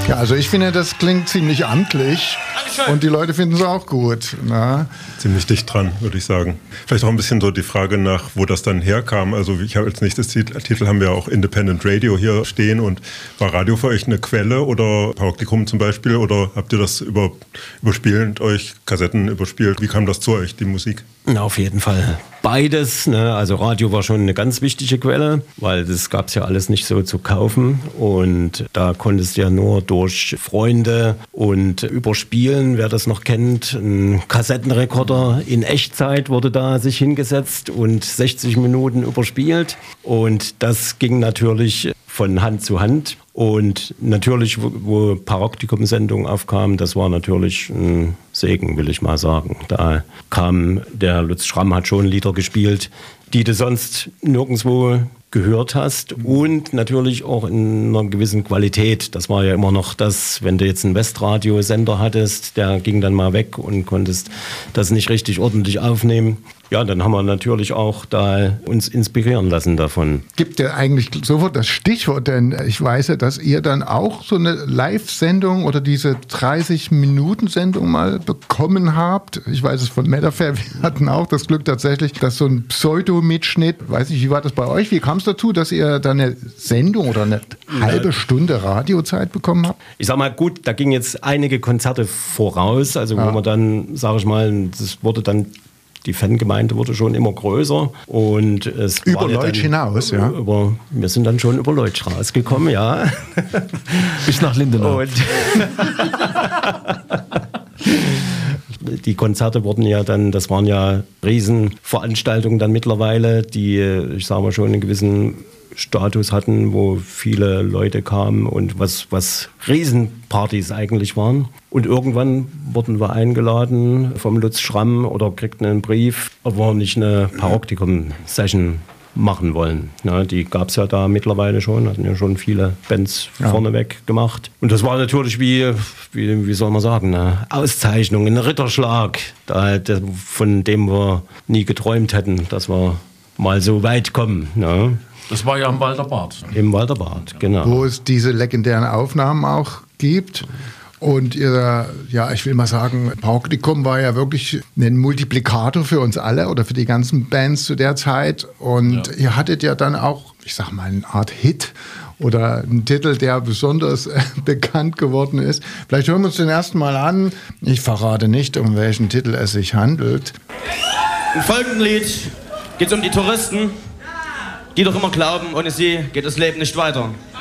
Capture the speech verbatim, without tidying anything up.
Ja, also ich finde, das klingt ziemlich amtlich. Dankeschön. Und die Leute finden es auch gut. Na? Ziemlich dicht dran, würde ich sagen. Vielleicht auch ein bisschen so die Frage nach, wo das dann herkam. Also ich habe als nächstes Titel, Titel haben wir auch Independent Radio hier stehen. Und war Radio für euch eine Quelle oder Paraktikum zum Beispiel? Oder habt ihr das über, überspielend euch Kassetten überspielt? Wie kam das zu euch, die Musik? Na, auf jeden Fall beides. Ne? Also Radio war schon eine ganz wichtige Quelle, weil das gab es ja alles nicht so zu kaufen. Und da konntest du ja nur durch Freunde und überspielen, wer das noch kennt. Ein Kassettenrekorder in Echtzeit wurde da sich hingesetzt und sechzig Minuten überspielt. Und das ging natürlich von Hand zu Hand. Und natürlich, wo, wo Paraktikum-Sendungen aufkamen, das war natürlich ein Segen, will ich mal sagen. Da kam, der Lutz Schramm hat schon Lieder gespielt, die du sonst nirgendwo gehört hast und natürlich auch in einer gewissen Qualität. Das war ja immer noch das, wenn du jetzt einen Westradio-Sender hattest, der ging dann mal weg und konntest das nicht richtig ordentlich aufnehmen. Ja, dann haben wir natürlich auch da uns inspirieren lassen davon. Gibt ja eigentlich sofort das Stichwort, denn ich weiß ja, dass ihr dann auch so eine Live-Sendung oder diese dreißig-Minuten-Sendung mal bekommen habt. Ich weiß es von Metafair, wir hatten auch das Glück tatsächlich, dass so ein Pseudo-Mitschnitt, weiß nicht, wie war das bei euch? Wie kam es dazu, dass ihr da eine Sendung oder eine halbe Stunde Radiozeit bekommen habt? Ich sag mal, gut, da gingen jetzt einige Konzerte voraus, also ja. wo man dann, sage ich mal, das wurde dann die Fangemeinde wurde schon immer größer und es über war Leutsch hinaus, ja. Über, wir sind dann schon über Leutsch rausgekommen, ja. Bis nach Lindenau. Und die Konzerte wurden ja dann, das waren ja Riesenveranstaltungen dann mittlerweile, die, ich sage mal, schon einen gewissen Status hatten, wo viele Leute kamen und was, was Riesenpartys eigentlich waren. Und irgendwann wurden wir eingeladen vom Lutz Schramm oder kriegten einen Brief, ob wir nicht eine Paraktikum-Session machen wollen. Ja, die gab es ja da mittlerweile schon, hatten ja schon viele Bands ja. vorneweg gemacht. Und das war natürlich wie, wie, wie soll man sagen, eine Auszeichnung, ein Ritterschlag, da, von dem wir nie geträumt hätten, dass wir mal so weit kommen. Ja. Das war ja im Walter Bad. Im Walter Bad, genau. Wo es diese legendären Aufnahmen auch gibt. Und ihr, ja, ich will mal sagen, Paraktikum war ja wirklich ein Multiplikator für uns alle oder für die ganzen Bands zu der Zeit. Und ja. ihr hattet ja dann auch, ich sag mal, eine Art Hit oder einen Titel, der besonders äh, bekannt geworden ist. Vielleicht hören wir uns den ersten Mal an. Ich verrate nicht, um welchen Titel es sich handelt. Im folgenden Lied geht es um die Touristen, die doch immer glauben, ohne sie geht das Leben nicht weiter.